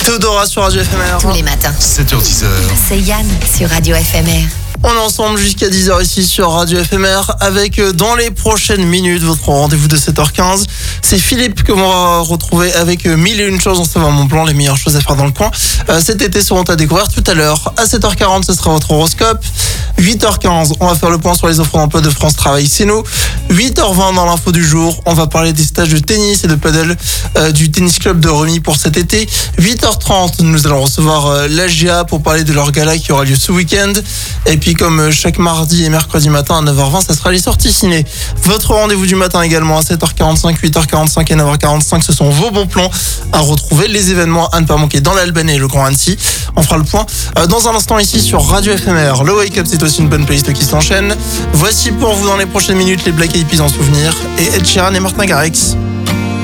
Théodora sur Radio FMR. Tous les matins. 7h10. C'est Yann sur Radio FMR. On est ensemble jusqu'à 10h ici sur Radio FMR avec dans les prochaines minutes votre rendez-vous de 7h15. C'est Philippe que l'on va retrouver avec 1001 choses en savoir mon plan, les meilleures choses à faire dans le coin. Cet été seront à découvrir tout à l'heure. À 7h40, ce sera votre horoscope. 8h15, on va faire le point sur les offres d'emploi de France Travail, c'est nous. 8h20 dans l'info du jour, on va parler des stages de tennis et de paddle du tennis club de Remy pour cet été. 8h30, nous allons recevoir l'AGA pour parler de leur gala qui aura lieu ce week-end. Et puis comme chaque mardi et mercredi matin à 9h20, ça sera les sorties ciné. Votre rendez-vous du matin également à 7h45, 8h45 et 9h45, ce sont vos bons plans à retrouver. Les événements à ne pas manquer dans l'Albanais et le Grand Annecy. On fera le point dans un instant ici sur Radio FMR. Le Wake Up, c'est aussi une bonne playlist qui s'enchaîne. Voici pour vous dans les prochaines minutes les Black Eyed Peas en souvenir et Ed Sheeran et Martin Garrix.